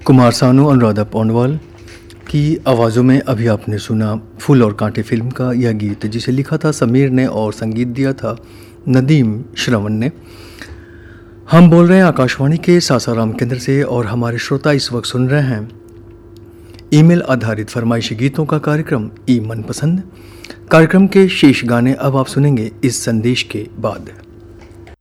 कुमार सानू, अनुराधा पौंडवाल की आवाज़ों में अभी आपने सुना फूल और कांटे फिल्म का यह गीत, जिसे लिखा था समीर ने और संगीत दिया था नदीम श्रवण ने। हम बोल रहे हैं आकाशवाणी के सासाराम केंद्र से और हमारे श्रोता इस वक्त सुन रहे हैं ईमेल आधारित फरमाइशी गीतों का कार्यक्रम ई मनपसंद। कार्यक्रम के शेष गाने अब आप सुनेंगे इस संदेश के बाद।